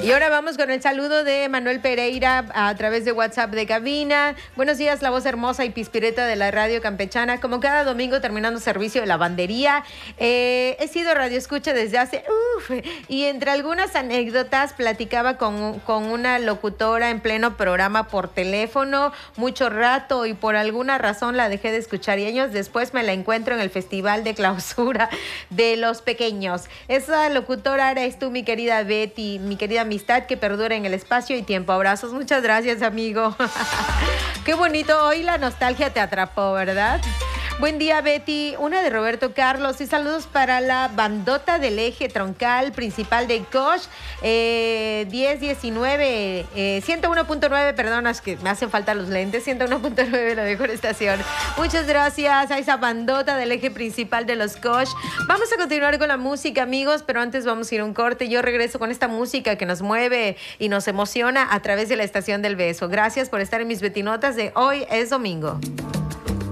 Y ahora vamos con el saludo de Manuel Pereira a través de WhatsApp de cabina. Buenos días, la voz hermosa y pispireta de la radio campechana. Como cada domingo terminando servicio de lavandería. He sido radioescucha desde hace... y entre algunas anécdotas platicaba con una locutora en pleno programa por teléfono mucho rato y por alguna razón la dejé de escuchar y años después me la encuentro en el festival de clausura de los pequeños. Esa locutora eres tú, mi querida Betty, mi querida amistad que perdura en el espacio y tiempo. Abrazos, muchas gracias, amigo. Qué bonito, hoy la nostalgia te atrapó, ¿verdad? Buen día, Betty. Una de Roberto Carlos y saludos para la bandota del eje troncal principal de Kosh 1019, 101.9, perdona, es que me hacen falta los lentes, 101.9, la mejor estación. Muchas gracias a esa bandota del eje principal de los Kosh. Vamos a continuar con la música, amigos, pero antes vamos a ir a un corte. Yo regreso con esta música que nos mueve y nos emociona a través de la estación del beso. Gracias por estar en mis betinotas de Hoy es Domingo.